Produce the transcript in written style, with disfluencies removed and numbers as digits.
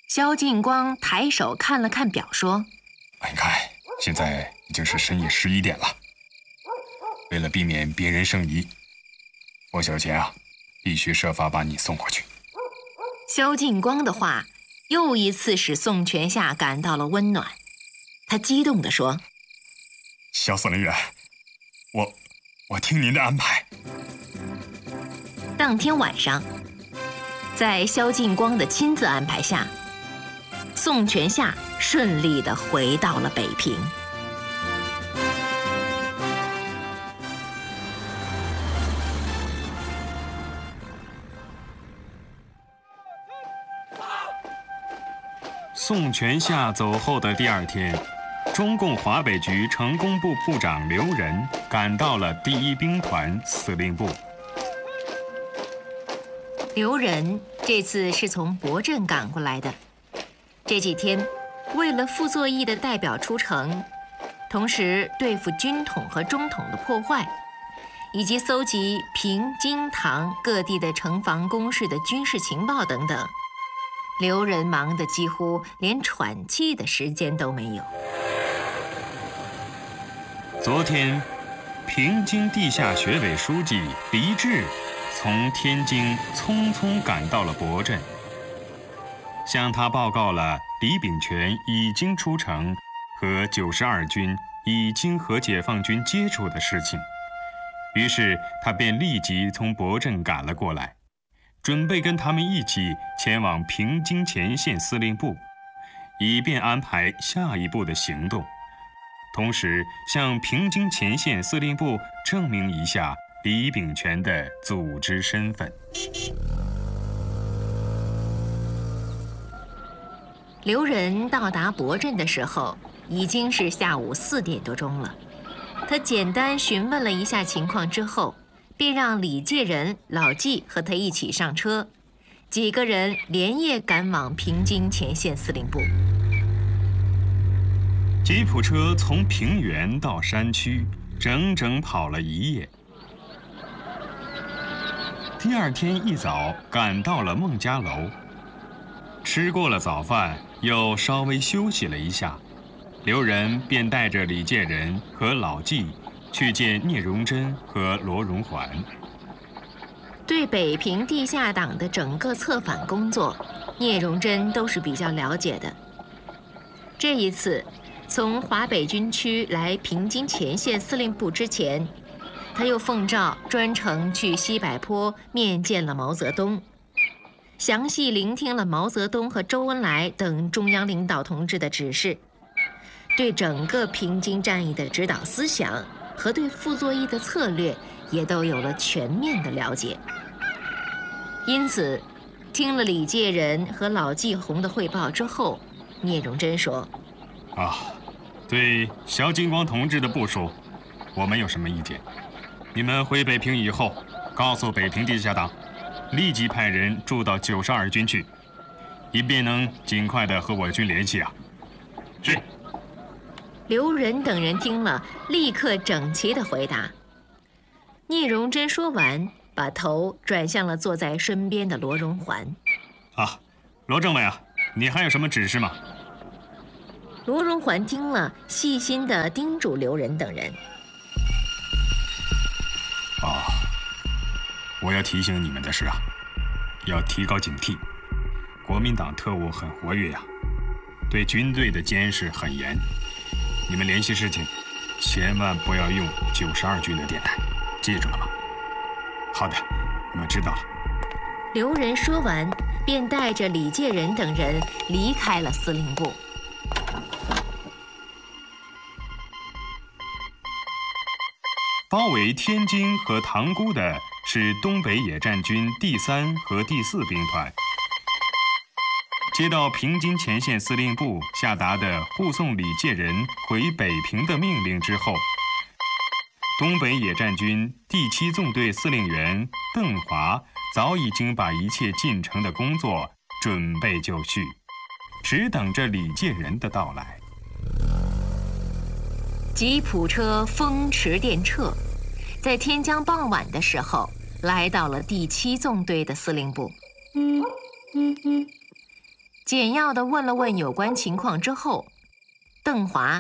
萧劲光抬手看了看表，说：“ 你看，现在已经是深夜11点了。为了避免别人生疑，我小钱啊，必须设法把你送过去。” 萧劲光的话又一次使宋全夏感到了温暖，他激动地说：“ 萧司令员，我听您的安排。” 当天晚上，在萧劲光的亲自安排下，宋全夏顺利地回到了北平。 宋全夏走后的第二天，中共华北局成工部部长刘仁赶到了第一兵团司令部。 刘仁这次是从博镇赶过来的，这几天为了傅作义的代表出城，同时对付军统和中统的破坏，以及搜集平津唐各地的城防工事的军事情报等等，刘仁忙得几乎连喘气的时间都没有。 昨天，平津地下学委书记黎志从天津匆匆赶到了博镇，向他报告了李秉权已经出城和92军已经和解放军接触的事情。于是他便立即从博镇赶了过来，准备跟他们一起前往平津前线司令部，以便安排下一步的行动，同时向平津前线司令部证明一下李秉权的组织身份。 刘仁到达博镇的时候，已经是下午4点多钟了。他简单询问了一下情况之后，便让李介仁、老纪和他一起上车，几个人连夜赶往平津前线司令部。 吉普车从平原到山区，整整跑了1夜。第二天一早赶到了孟家楼，吃过了早饭，又稍微休息了一下，刘仁便带着李介仁和老纪去见聂荣臻和罗荣桓。 对北平地下党的整个策反工作，聂荣臻都是比较了解的。这一次从华北军区来平津前线司令部之前，他又奉诏专程去西柏坡面见了毛泽东，详细聆听了毛泽东和周恩来等中央领导同志的指示，对整个平津战役的指导思想和对傅作义的策略也都有了全面的了解。因此，听了李介仁和老纪洪的汇报之后，聂荣臻说：“ 对萧劲光同志的部署，我没有什么意见。你们回北平以后，告诉北平地下党，立即派人驻到92军去，以便能尽快的和我军联系啊。”是。 刘仁等人听了，立刻整齐地回答。聂荣臻说完，把头转向了坐在身边的罗荣桓。 罗政委啊，你还有什么指示吗？ 罗荣桓听了，细心地叮嘱刘仁等人：“ 我要提醒你们的是要提高警惕，国民党特务很活跃对军队的监视很严。你们联系事情，千万不要用92军的电台，记住了吗？”“好的，我们知道了。” 刘仁说完，便带着李介仁等人离开了司令部。 包围天津和塘沽的是东北野战军第3和第4兵团。接到平津前线司令部下达的护送李介仁回北平的命令之后，东北野战军第7纵队司令员邓华早已经把一切进城的工作准备就绪，只等着李介仁的到来。 吉普车风驰电掣，在天将傍晚的时候，来到了第7纵队的司令部。 简要地问了问有关情况之后，邓华